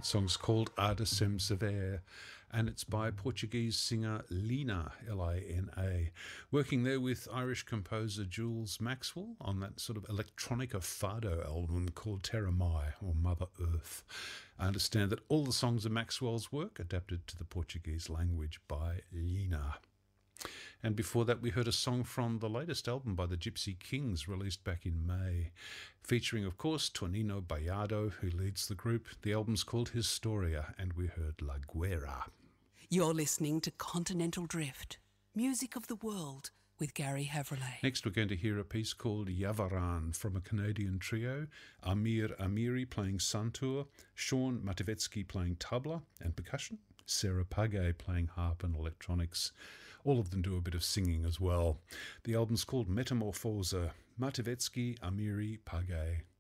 That song's called Ada Sem Sever, and it's by Portuguese singer Lina, Lina, working there with Irish composer Jules Maxwell on that sort of electronica fado album called Terra Mai, or Mother Earth. I understand that all the songs of Maxwell's work adapted to the Portuguese language by Lina. And before that, we heard a song from the latest album by the Gypsy Kings, released back in May, featuring, of course, Tonino Bayardo, who leads the group. The album's called Historia, and we heard La Guerra. You're listening to Continental Drift, music of the world, with Gary Havrillay. Next, we're going to hear a piece called Yavaran from a Canadian trio, Amir Amiri playing santur, Sean Mativetsky playing tabla and percussion, Sarah Page playing harp and electronics. All of them do a bit of singing as well. The album's called Metamorphose, Mativetsky, Amiri, Page.